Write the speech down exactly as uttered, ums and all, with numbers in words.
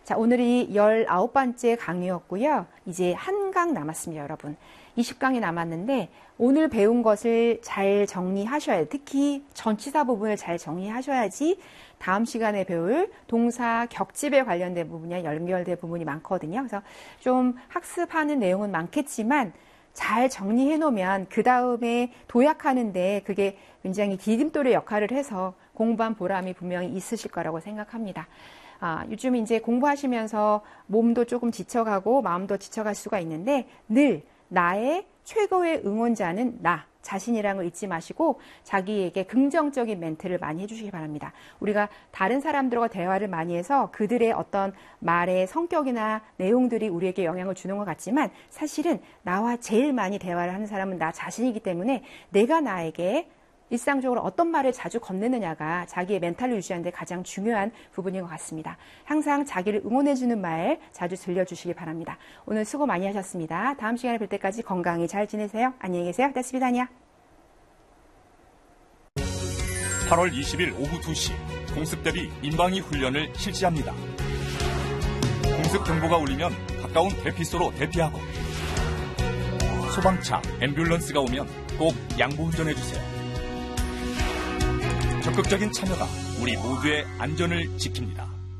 자, 오늘이 열아홉 번째 강의였고요. 이제 한 강 남았습니다, 여러분. 이십 강이 남았는데 오늘 배운 것을 잘 정리하셔야 돼요. 특히 전치사 부분을 잘 정리하셔야지 다음 시간에 배울 동사 격집에 관련된 부분이나 연결된 부분이 많거든요. 그래서 좀 학습하는 내용은 많겠지만 잘 정리해 놓으면 그 다음에 도약하는데 그게 굉장히 디딤돌의 역할을 해서 공부한 보람이 분명히 있으실 거라고 생각합니다. 아, 요즘 이제 공부하시면서 몸도 조금 지쳐가고 마음도 지쳐갈 수가 있는데 늘 나의 최고의 응원자는 나 자신이라는 걸 잊지 마시고 자기에게 긍정적인 멘트를 많이 해주시기 바랍니다. 우리가 다른 사람들과 대화를 많이 해서 그들의 어떤 말의 성격이나 내용들이 우리에게 영향을 주는 것 같지만 사실은 나와 제일 많이 대화를 하는 사람은 나 자신이기 때문에 내가 나에게 일상적으로 어떤 말을 자주 건네느냐가 자기의 멘탈을 유지하는 데 가장 중요한 부분인 것 같습니다. 항상 자기를 응원해주는 말 자주 들려주시기 바랍니다. 오늘 수고 많이 하셨습니다. 다음 시간에 뵐 때까지 건강히 잘 지내세요. 안녕히 계세요. 다스비다니아. 팔월 이십일 오후 두 시 공습대비 민방위 훈련을 실시합니다. 공습 경보가 울리면 가까운 대피소로 대피하고 소방차, 앰뷸런스가 오면 꼭 양보 운전해주세요. 적극적인 참여가 우리 모두의 안전을 지킵니다.